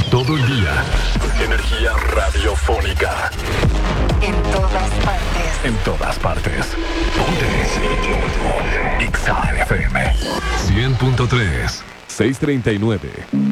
Todo el día. Energía radiofónica. En todas partes. En todas partes. Ponte. XAFM 100.3. 639.